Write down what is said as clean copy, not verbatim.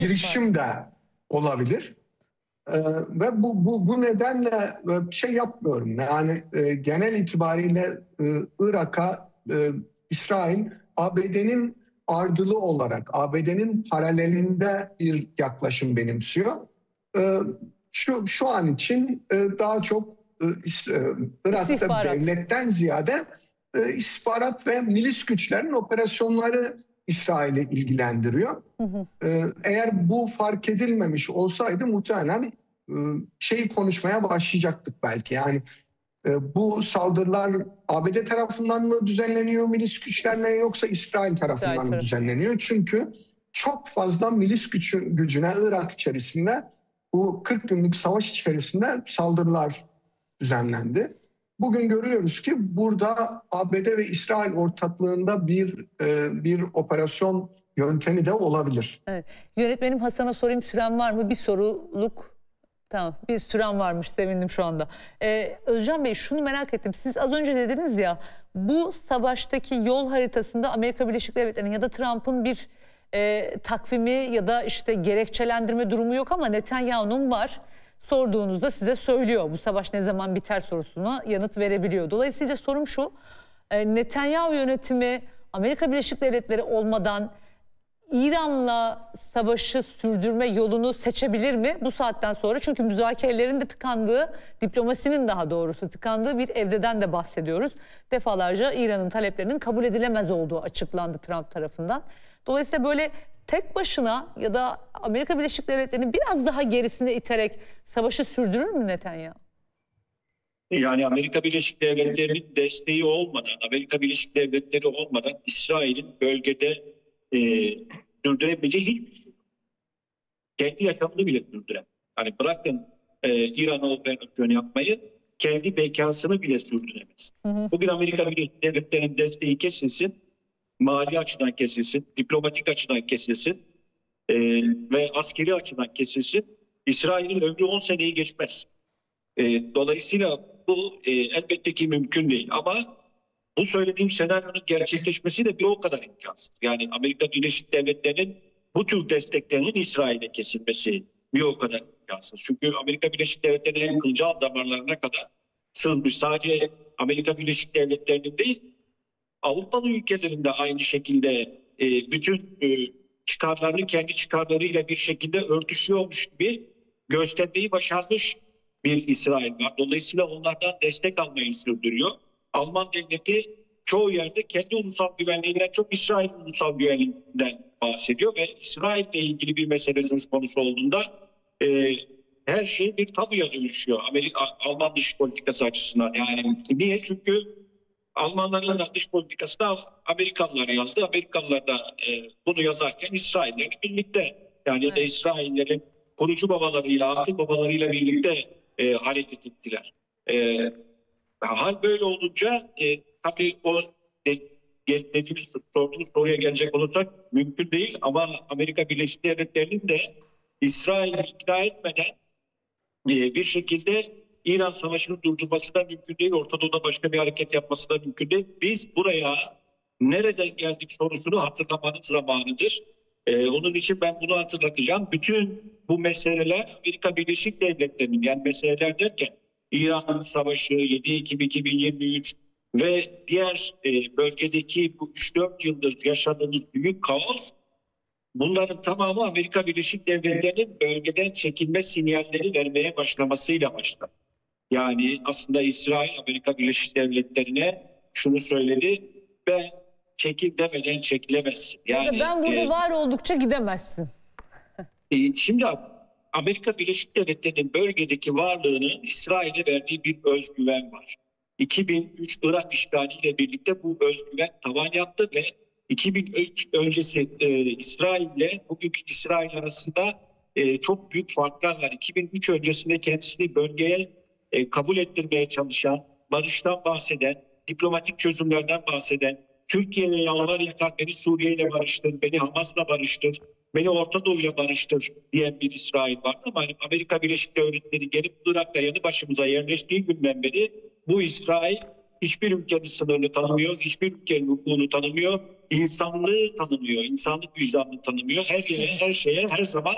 girişim de olabilir. Ve bu nedenle şey yapmıyorum. Yani genel itibariyle Irak'a İsrail ABD'nin ardılı olarak, ABD'nin paralelinde bir yaklaşım benimsiyor. Şu an için daha çok Irak'ta İstihbarat. devletten ziyade istihbarat ve milis güçlerin operasyonları İsrail'i ilgilendiriyor. Eğer bu fark edilmemiş olsaydı muhtemelen şeyi konuşmaya başlayacaktık belki. Yani bu saldırılar ABD tarafından mı düzenleniyor milis güçlerine yoksa İsrail tarafından mı düzenleniyor? Çünkü çok fazla milis gücüne Irak içerisinde bu 40 günlük savaş içerisinde saldırılar düzenlendi. Bugün görüyoruz ki burada ABD ve İsrail ortaklığında bir operasyon yöntemi de olabilir. Evet. Yönetmenim Hasan'a sorayım, süren var mı? Bir soruluk. Tamam, bir süren varmış, sevindim şu anda. Özcan Bey, şunu merak ettim. Siz az önce dediniz ya, bu savaştaki yol haritasında Amerika Birleşik Devletleri'nin ya da Trump'ın bir takvimi ya da işte gerekçelendirme durumu yok ama Netanyahu'nun var. Sorduğunuzda size söylüyor bu savaş ne zaman biter sorusuna yanıt verebiliyor. Dolayısıyla sorum şu, Netanyahu yönetimi Amerika Birleşik Devletleri olmadan İran'la savaşı sürdürme yolunu seçebilir mi bu saatten sonra? Çünkü müzakerelerin de tıkandığı, diplomasinin daha doğrusu tıkandığı bir evreden de bahsediyoruz. Defalarca İran'ın taleplerinin kabul edilemez olduğu açıklandı Trump tarafından. Dolayısıyla böyle tek başına ya da Amerika Birleşik Devletleri'nin biraz daha gerisine iterek savaşı sürdürür mü Netanyahu? Yani Amerika Birleşik Devletleri'nin desteği olmadan, Amerika Birleşik Devletleri olmadan İsrail'in bölgede sürdüremeyeceği hiçbir şey yok. Kendi yaşamını bile sürdüremez. Hani bırakın İran'a operasyon yapmayı, kendi bekasını bile sürdüremez. Bugün Amerika Birleşik Devletleri'nin desteği kesilsin, mali açıdan kesilsin, diplomatik açıdan kesilsin ve askeri açıdan kesilsin. İsrail'in ömrü 10 seneyi geçmez. Dolayısıyla bu elbette ki mümkün değil. Ama bu söylediğim senaryonun gerçekleşmesi de bir o kadar imkansız. Yani Amerika Birleşik Devletleri'nin bu tür desteklerinin İsrail'e kesilmesi bir o kadar imkansız. Çünkü Amerika Birleşik Devletleri'nin kılcal damarlarına kadar sığınmış. Sadece Amerika Birleşik Devletleri'nin değil, Avrupalı ülkelerin de aynı şekilde bütün çıkarlarını kendi çıkarlarıyla bir şekilde örtüşüyormuş gibi göstermeyi başarmış bir İsrail var. Dolayısıyla onlardan destek almayı sürdürüyor. Alman devleti çoğu yerde kendi ulusal güvenliğinden çok İsrail'in ulusal güvenliğinden bahsediyor ve İsrail'le ilgili bir mesele söz konusu olduğunda her şey bir tabuya dönüşüyor. Alman dış politikası açısından. Yani niye? Çünkü Almanların da dış politikasını Amerikalılar yazdı. Amerikalılar da bunu yazarken İsrail'le birlikte yani ya da İsraillerin kurucu babalarıyla, akıl babalarıyla birlikte hareket ettiler. Hal böyle olunca tabii o dediğimiz sorduğunuz soruya gelecek olursak mümkün değil ama Amerika Birleşik Devletleri'nin de İsrail'i ikna etmeden bir şekilde İran Savaşı'nı durdurması da mümkün değil. Orta Doğu'da başka bir hareket yapması da mümkün değil. Biz buraya nereden geldik sorusunu hatırlamanın zamanıdır. Onun için ben bunu hatırlatacağım. Bütün bu meseleler Amerika Birleşik Devletleri'nin yani meseleler derken İran Savaşı, 7 Ekim 2023 ve diğer bölgedeki bu 3-4 yıldır yaşadığımız büyük kaos bunların tamamı Amerika Birleşik Devletleri'nin bölgeden çekilme sinyalleri vermeye başlamasıyla başladı. Yani aslında İsrail Amerika Birleşik Devletleri'ne şunu söyledi. Ben çekil demeden çekilemezsin. Yani ben burada var oldukça gidemezsin. Şimdi Amerika Birleşik Devletleri'nin bölgedeki varlığının İsrail'e verdiği bir özgüven var. 2003 Irak işgaliyle birlikte bu özgüven tavan yaptı ve 2003 öncesi İsrail ile bugünkü İsrail arasında çok büyük farklar var. 2003 öncesinde kendisini bölgeye kabul ettirmeye çalışan, barıştan bahseden, diplomatik çözümlerden bahseden, Türkiye'ye yalvar yakar beni Suriye ile barıştır, beni Hamas'la barıştır, beni Orta Doğu ile barıştır diyen bir İsrail vardı ama Amerika Birleşik Devletleri gelip Irak'ta yanı başımıza yerleştiği günden beri bu İsrail hiçbir ülkenin sınırını tanımıyor, hiçbir ülkenin hukukunu tanımıyor, insanlığı tanımıyor, insanlık vicdanını tanımıyor. Her yere, her şeye, her zaman